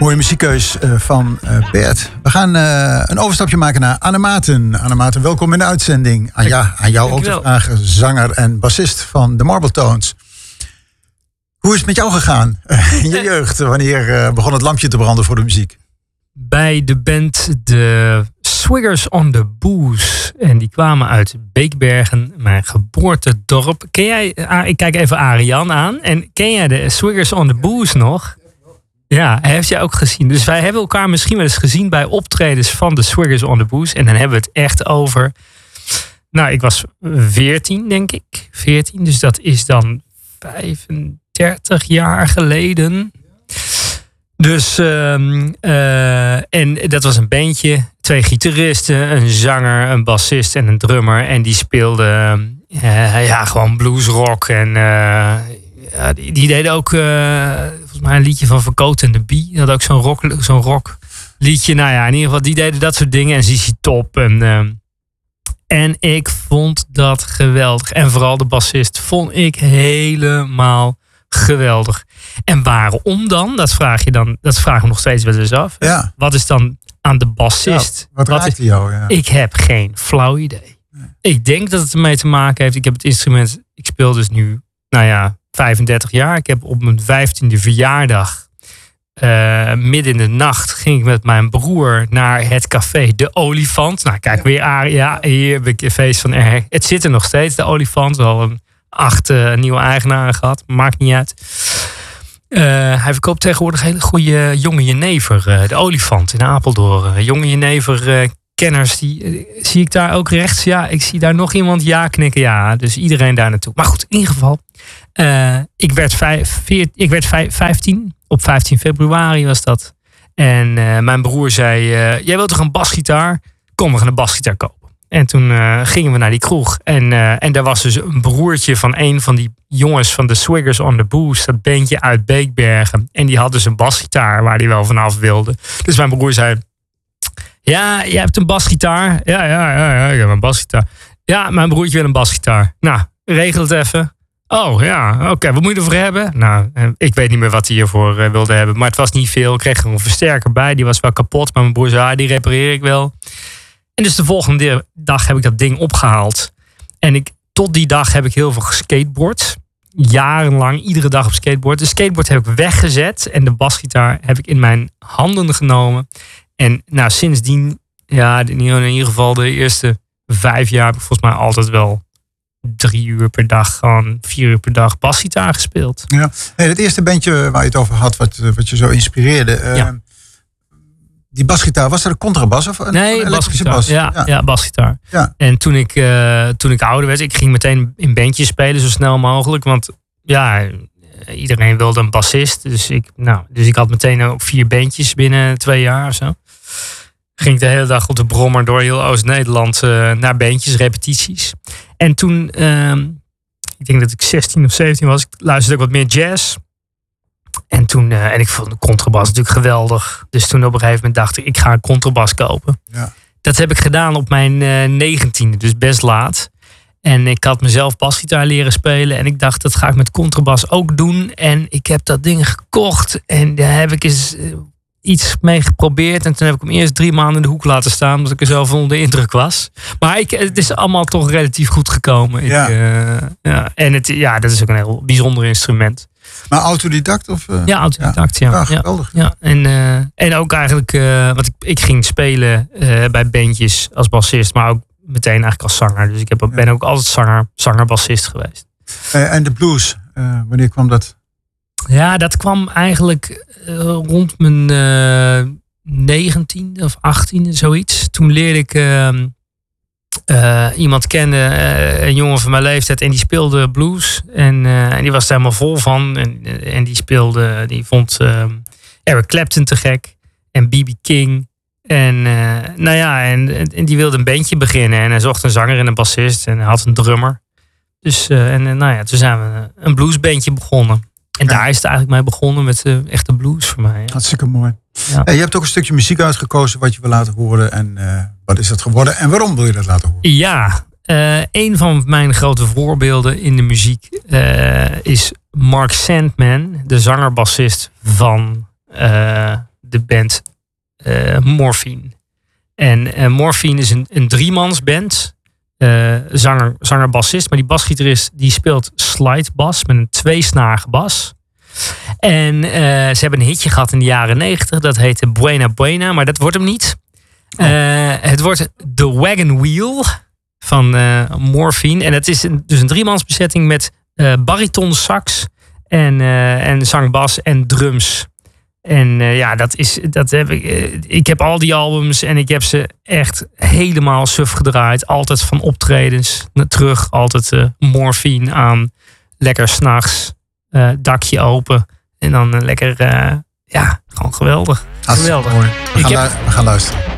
Mooie muziekkeus van Bert. We gaan een overstapje maken naar Anne Maarten. Anne Maarten, welkom in de uitzending. Aan jou ook te vragen, zanger en bassist van de Marbletones. Hoe is het met jou gegaan in je jeugd? Wanneer begon het lampje te branden voor de muziek? Bij de band de Swiggers on the Booze. En die kwamen uit Beekbergen, mijn geboortedorp. Ken jij, ik kijk even Arian aan. En ken jij de Swiggers on the Booze nog? Ja, hij heeft jij ook gezien. Dus wij hebben elkaar misschien wel eens gezien bij optredens van de Swiggers on the Booze. En dan hebben we het echt over... Nou, ik was 14, denk ik. 14, dus dat is dan 35 jaar geleden. Dus, en dat was een bandje. 2 gitaristen, een zanger, een bassist en een drummer. En die speelden gewoon bluesrock. En die deden ook volgens mij een liedje van Vercote en de Bee. Die had ook zo'n rock liedje. Nou ja, in ieder geval, die deden dat soort dingen. En ZZ Top. En ik vond dat geweldig. En vooral de bassist vond ik helemaal geweldig. En waarom dan? Dat vragen we nog steeds wel eens af. Ja. Wat is dan aan de bassist? Ja, wat raakte jou? Ja. Ik heb geen flauw idee. Nee. Ik denk dat het ermee te maken heeft. Ik heb het instrument... Ik speel dus nu, 35 jaar. Ik heb op mijn 15e verjaardag... midden in de nacht ging ik met mijn broer naar het café De Olifant. Nou, kijk weer. Ja, hier heb ik een feest van. Het zit er nog steeds, De Olifant. We al 8 nieuwe eigenaren gehad. Maakt niet uit. Hij verkoopt tegenwoordig hele goede jonge jenever. De Olifant in Apeldoorn. Jonge jenever kenners, die zie ik daar ook rechts. Ja, ik zie daar nog iemand ja knikken. Ja, dus iedereen daar naartoe. Maar goed, in ieder geval. Ik werd 15. Op 15 februari was dat. En mijn broer zei... jij wilt toch een basgitaar? Kom, we gaan een basgitaar kopen. En toen gingen we naar die kroeg. En daar was dus een broertje van een van die jongens van de Swiggers on the Booze. Dat bandje uit Beekbergen. En die had dus een basgitaar waar hij wel vanaf wilde. Dus mijn broer zei... Ja, jij hebt een basgitaar? Ja, ik heb een basgitaar. Ja, mijn broertje wil een basgitaar. Nou, regel het even. Oh ja, oké. Wat moet je ervoor hebben? Nou, ik weet niet meer wat hij hiervoor wilde hebben. Maar het was niet veel. Ik kreeg er een versterker bij. Die was wel kapot. Maar mijn broer zei, die repareer ik wel. En dus de volgende dag heb ik dat ding opgehaald. En tot die dag heb ik heel veel geskateboard. Jarenlang, iedere dag op skateboard. De skateboard heb ik weggezet. En de basgitaar heb ik in mijn handen genomen. En sindsdien, in ieder geval de eerste 5 jaar... heb ik volgens mij altijd wel 3 uur per dag, gewoon 4 uur per dag basgitaar gespeeld. Ja. Hey, het eerste bandje waar je het over had, wat je zo inspireerde. Die basgitaar, was dat een contrabas of een elektrische bas? Ja, basgitaar. Ja. En toen ik ouder werd, ik ging meteen in bandjes spelen zo snel mogelijk. Want iedereen wilde een bassist. Dus ik had meteen ook 4 bandjes binnen 2 jaar of zo. Ging ik de hele dag op de brommer door heel Oost-Nederland naar bandjes, repetities. En toen, ik denk dat ik 16 of 17 was, ik luisterde ook wat meer jazz. En toen, en ik vond de contrabas natuurlijk geweldig. Dus toen op een gegeven moment dacht ik ga een contrabas kopen. Ja. Dat heb ik gedaan op mijn 19e, dus best laat. En ik had mezelf basgitaar leren spelen. En ik dacht, dat ga ik met contrabas ook doen. En ik heb dat ding gekocht. En daar heb ik eens iets mee geprobeerd. En toen heb ik hem eerst 3 maanden in de hoek laten staan. Omdat ik er zo van onder de indruk was. Maar het is allemaal toch relatief goed gekomen. En dat is ook een heel bijzonder instrument. Maar autodidact? Of, Ja, autodidact, ja. Geweldig. Ja. En ook eigenlijk, want ik ging spelen bij bandjes als bassist. Maar ook meteen eigenlijk als zanger. Dus ik ben ook altijd zanger-bassist geweest. En de blues, wanneer kwam dat? Ja, dat kwam eigenlijk rond mijn 19e of 18e, zoiets. Toen leerde ik iemand kennen, een jongen van mijn leeftijd, en die speelde blues. En die was er helemaal vol van. En die vond Eric Clapton te gek. En B.B. King. En en die wilde een bandje beginnen. En hij zocht een zanger en een bassist. En hij had een drummer. Dus toen zijn we een bluesbandje begonnen. En daar is het eigenlijk mee begonnen met echte blues voor mij. Ja. Hartstikke mooi. Ja. Je hebt ook een stukje muziek uitgekozen wat je wil laten horen. En wat is dat geworden? En waarom wil je dat laten horen? Ja, een van mijn grote voorbeelden in de muziek is Mark Sandman. De zanger-bassist van de band Morphine. En Morphine is een driemansband. Zanger, bassist. Maar die basgitarist die speelt slidebas met een 2-snarige bas. En ze hebben een hitje gehad in de jaren 90. Dat heette Buena Buena, maar dat wordt hem niet. Het wordt The Wagon Wheel van Morphine. En het is dus een driemansbezetting met bariton sax en zangbas en drums. En ik heb al die albums en ik heb ze echt helemaal suf gedraaid. Altijd van optredens terug. Altijd Morphine aan. Lekker 's nachts. Dakje open. En dan lekker, gewoon geweldig. Geweldig. We gaan luisteren.